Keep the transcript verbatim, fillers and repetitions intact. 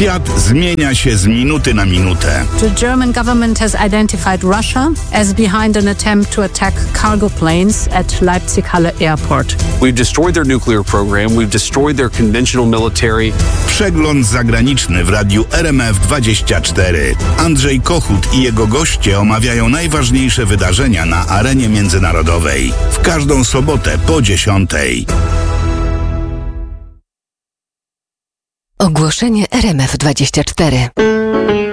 Świat zmienia się z minuty na minutę. The German government has identified Russia as behind an attempt to attack cargo planes at Leipzig-Halle Airport. We've destroyed their nuclear program. We've destroyed their conventional military. Przegląd zagraniczny w radiu R M F dwadzieścia cztery. Andrzej Kochut i jego goście omawiają najważniejsze wydarzenia na arenie międzynarodowej. W każdą sobotę po dziesiątej. Ogłoszenie R M F dwadzieścia cztery.